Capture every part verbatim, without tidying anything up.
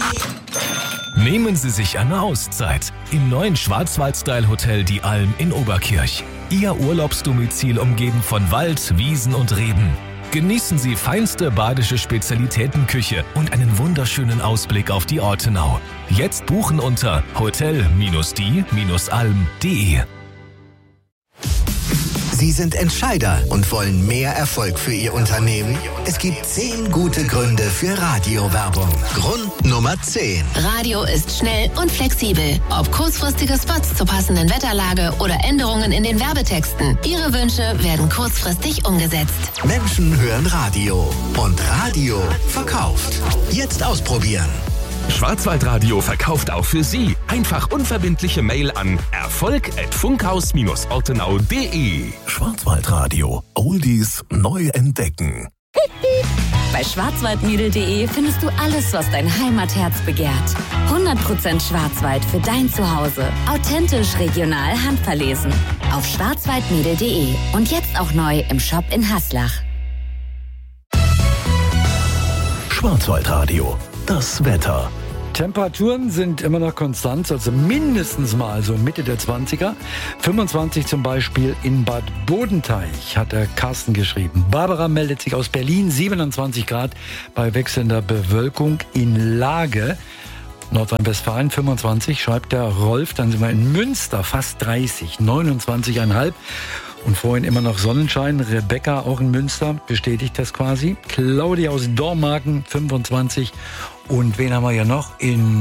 Nehmen Sie sich eine Auszeit im neuen Schwarzwald-Style-Hotel Die Alm in Oberkirch. Ihr Urlaubsdomizil umgeben von Wald, Wiesen und Reben. Genießen Sie feinste badische Spezialitätenküche und einen wunderschönen Ausblick auf die Ortenau. Jetzt buchen unter hotel die alm punkt de. Sie sind Entscheider und wollen mehr Erfolg für Ihr Unternehmen? Es gibt zehn gute Gründe für Radiowerbung. Grund Nummer zehn. Radio ist schnell und flexibel. Ob kurzfristige Spots zur passenden Wetterlage oder Änderungen in den Werbetexten. Ihre Wünsche werden kurzfristig umgesetzt. Menschen hören Radio und Radio verkauft. Jetzt ausprobieren. Schwarzwaldradio verkauft auch für Sie. Einfach unverbindliche Mail an erfolg at funkhaus ortenau punkt de. Schwarzwaldradio. Oldies neu entdecken. Bei schwarzwaldmädel punkt de findest du alles, was dein Heimatherz begehrt. hundert Prozent Schwarzwald für dein Zuhause. Authentisch, regional, handverlesen. Auf schwarzwaldmädel punkt de und jetzt auch neu im Shop in Haslach. Schwarzwaldradio. Das Wetter. Temperaturen sind immer noch konstant, also mindestens mal so Mitte der zwanziger. fünfundzwanzig zum Beispiel in Bad Bodenteich, hat der Carsten geschrieben. Barbara meldet sich aus Berlin, siebenundzwanzig Grad bei wechselnder Bewölkung in Lage. Nordrhein-Westfalen fünfundzwanzig, schreibt der Rolf. Dann sind wir in Münster, fast dreißig, neunundzwanzig Komma fünf. Und vorhin immer noch Sonnenschein. Rebecca auch in Münster bestätigt das quasi. Claudia aus Dormagen fünfundzwanzig. Und wen haben wir ja noch?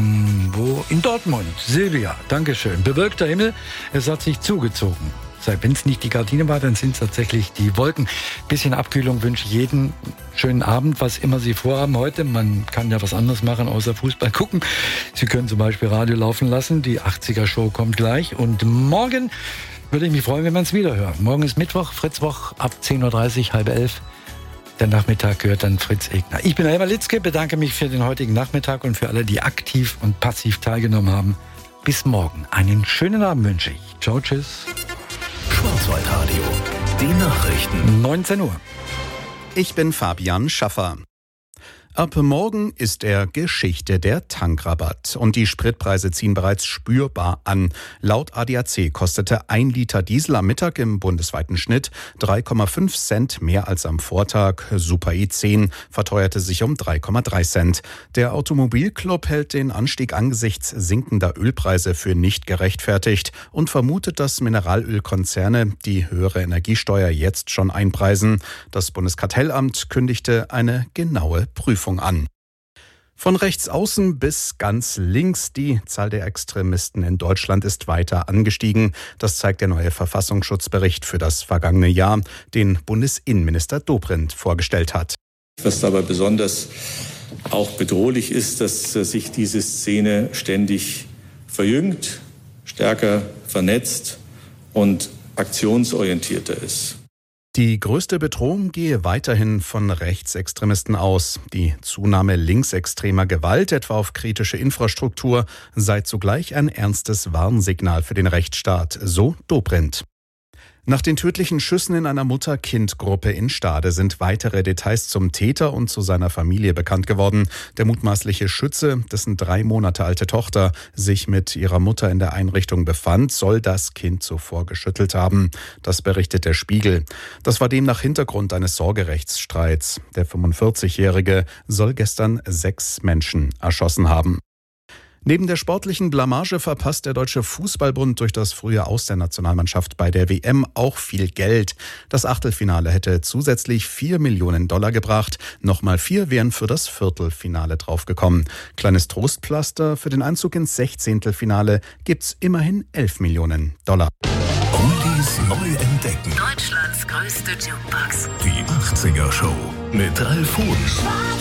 In wo? In Dortmund. Silvia, Dankeschön. Bewölkter Himmel, es hat sich zugezogen. Wenn es nicht die Gardine war, dann sind es tatsächlich die Wolken. Bisschen Abkühlung wünsche ich jeden schönen Abend, was immer Sie vorhaben heute. Man kann ja was anderes machen, außer Fußball gucken. Sie können zum Beispiel Radio laufen lassen. Die achtziger-Show kommt gleich. Und morgen würde ich mich freuen, wenn wir uns wieder hören. Morgen ist Mittwoch, Fritzwoch, ab zehn Uhr dreißig, halb elf. Der Nachmittag gehört dann Fritz Egner. Ich bin Elmar Litzke, bedanke mich für den heutigen Nachmittag und für alle, die aktiv und passiv teilgenommen haben. Bis morgen. Einen schönen Abend wünsche ich. Ciao, tschüss. Schwarzwaldradio. Die Nachrichten. neunzehn Uhr. Ich bin Fabian Schaffer. Ab morgen ist er Geschichte der Tankrabatt und die Spritpreise ziehen bereits spürbar an. Laut A D A C kostete ein Liter Diesel am Mittag im bundesweiten Schnitt drei Komma fünf Cent mehr als am Vortag. Super E zehn verteuerte sich um drei Komma drei Cent. Der Automobilclub hält den Anstieg angesichts sinkender Ölpreise für nicht gerechtfertigt und vermutet, dass Mineralölkonzerne die höhere Energiesteuer jetzt schon einpreisen. Das Bundeskartellamt kündigte eine genaue Prüfung an. Von rechts außen bis ganz links, die Zahl der Extremisten in Deutschland ist weiter angestiegen. Das zeigt der neue Verfassungsschutzbericht für das vergangene Jahr, den Bundesinnenminister Dobrindt vorgestellt hat. Was dabei besonders auch bedrohlich ist, dass sich diese Szene ständig verjüngt, stärker vernetzt und aktionsorientierter ist. Die größte Bedrohung gehe weiterhin von Rechtsextremisten aus. Die Zunahme linksextremer Gewalt, etwa auf kritische Infrastruktur, sei zugleich ein ernstes Warnsignal für den Rechtsstaat, so Dobrindt. Nach den tödlichen Schüssen in einer Mutter-Kind-Gruppe in Stade sind weitere Details zum Täter und zu seiner Familie bekannt geworden. Der mutmaßliche Schütze, dessen drei Monate alte Tochter sich mit ihrer Mutter in der Einrichtung befand, soll das Kind zuvor geschüttelt haben. Das berichtet der Spiegel. Das war demnach Hintergrund eines Sorgerechtsstreits. Der fünfundvierzigjährige soll gestern sechs Menschen erschossen haben. Neben der sportlichen Blamage verpasst der Deutsche Fußballbund durch das frühe Aus der Nationalmannschaft bei der W M auch viel Geld. Das Achtelfinale hätte zusätzlich vier Millionen Dollar gebracht. Nochmal vier wären für das Viertelfinale draufgekommen. Kleines Trostpflaster: für den Einzug ins Sechzehntelfinale gibt's immerhin elf Millionen Dollar. Oldies neu entdecken. Deutschlands größte Jukebox. Die achtziger-Show mit Ralf Huhn.